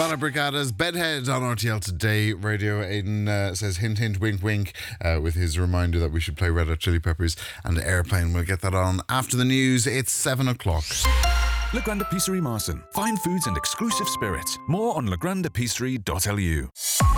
Fala Brigada's Bedhead on RTL Today Radio. Aidan says hint hint wink wink with his reminder that we should play Red Hot Chili Peppers and Airplane. We'll get that on after the news. It's 7 o'clock. La Grande Épicerie Marson. Fine foods and exclusive spirits. More on lagrandepicerie.lu.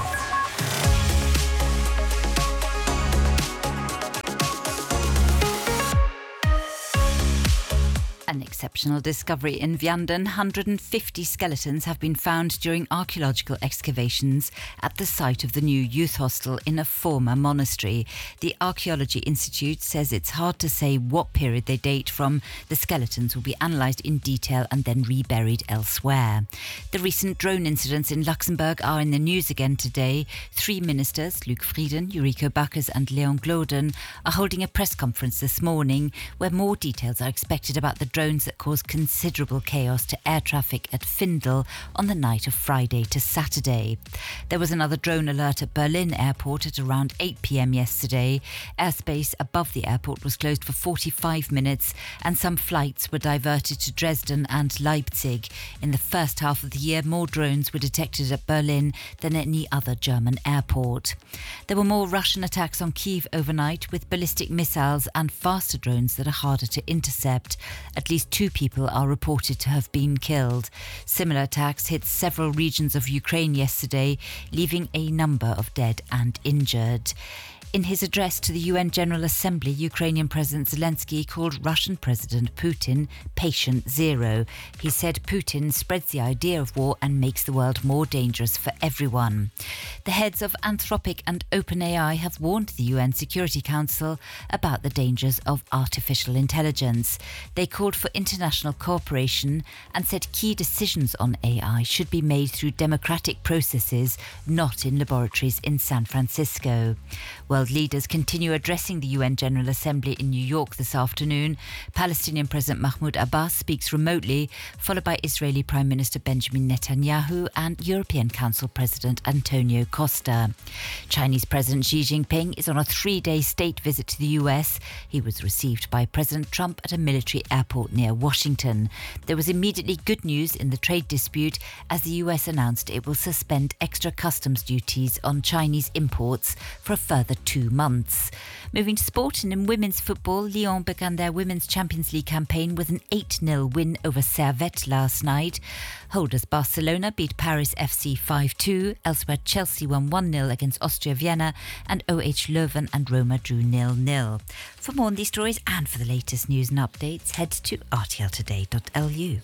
An exceptional discovery in Vianden. 150 skeletons have been found during archaeological excavations at the site of the new youth hostel in a former monastery. The Archaeology Institute says it's hard to say what period they date from. The skeletons will be analysed in detail and then reburied elsewhere. The recent drone incidents in Luxembourg are in the news again today. 3 ministers, Luc Frieden, Euriko Backes and Leon Gloden, are holding a press conference this morning where more details are expected about the drones that caused considerable chaos to air traffic at Findel on the night of Friday to Saturday. There was another drone alert at Berlin Airport at around 8 p.m. yesterday. Airspace above the airport was closed for 45 minutes and some flights were diverted to Dresden and Leipzig. In the first half of the year, more drones were detected at Berlin than any other German airport. There were more Russian attacks on Kyiv overnight with ballistic missiles and faster drones that are harder to intercept. At least 2 people are reported to have been killed. Similar attacks hit several regions of Ukraine yesterday, leaving a number of dead and injured. In his address to the UN General Assembly, Ukrainian President Zelensky called Russian President Putin patient zero. He said Putin spreads the idea of war and makes the world more dangerous for everyone. The heads of Anthropic and OpenAI have warned the UN Security Council about the dangers of artificial intelligence. They called for international cooperation and said key decisions on AI should be made through democratic processes, not in laboratories in San Francisco. World leaders continue addressing the UN General Assembly in New York this afternoon. Palestinian President Mahmoud Abbas speaks remotely, followed by Israeli Prime Minister Benjamin Netanyahu and European Council President Antonio Costa. Chinese President Xi Jinping is on a 3-day state visit to the US. He was received by President Trump at a military airport near Washington. There was immediately good news in the trade dispute as the US announced it will suspend extra customs duties on Chinese imports for a further 2 months. Moving to sport, and in women's football, Lyon began their Women's Champions League campaign with an 8-0 win over Servette last night. Holders Barcelona beat Paris FC 5-2. Elsewhere, Chelsea won 1-0 against Austria Vienna, and OH Leuven and Roma drew 0-0. For more on these stories and for the latest news and updates, head to rtltoday.lu.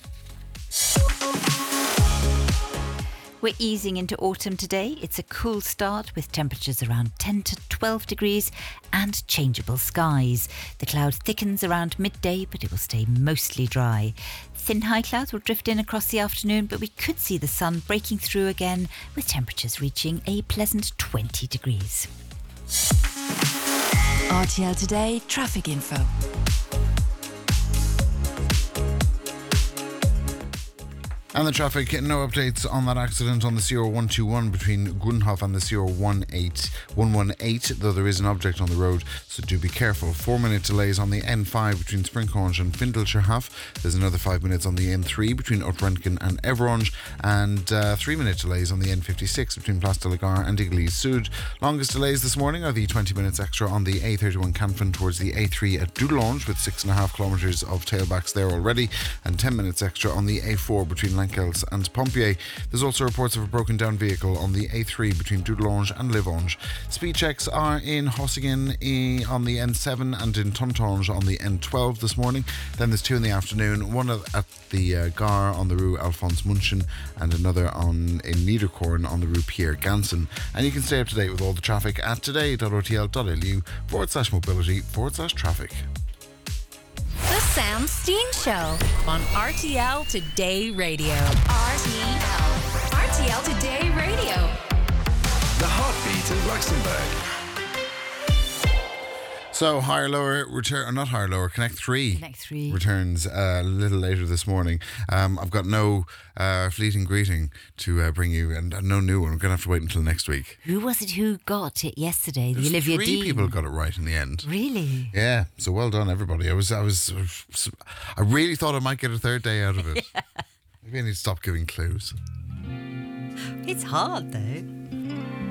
We're easing into autumn today. It's a cool start with temperatures around 10 to 12 degrees and changeable skies. The cloud thickens around midday, but it will stay mostly dry. Thin high clouds will drift in across the afternoon, but we could see the sun breaking through again with temperatures reaching a pleasant 20 degrees. RTL Today traffic info. And the traffic, no updates on that accident on the CO121 between Grunhof and the CO118, though there is an object on the road, so do be careful. 4-minute delays on the N5 between Sprinkhorn and Findelscherhof. There's another 5 minutes on the N3 between Otrentgen and Everonge, and 3-minute delays on the N56 between Place de la Gare and Église Sud. Longest delays this morning are the 20 minutes extra on the A31 Canfin towards the A3 at Dudelange, with 6.5 kilometres of tailbacks there already, and 10 minutes extra on the A4 between Lankels and Pompier. There's also reports of a broken down vehicle on the A3 between Dudelange and Livange. Speed checks are in Hossingen on the N7 and in Tontonge on the N12 this morning. Then there's 2 in the afternoon, one at the Gare on the Rue Alphonse Munchen and another in Niederkorn on the Rue Pierre Gansen. And you can stay up to date with all the traffic at today.rtl.lu/mobility/traffic. The Sam Steen Show on RTL Today Radio. RTL Today Radio. The heartbeat of Luxembourg. So higher lower return, not higher lower, Connect 3 returns a little later this morning. I've got no fleeting greeting to bring you, and no new one. We're going to have to wait until next week. Who was it who got it yesterday? The Olivia Dean. 3 people got it right in the end. Really? Yeah. So well done, everybody. I really thought I might get a third day out of it. Maybe I need to stop giving clues. It's hard though.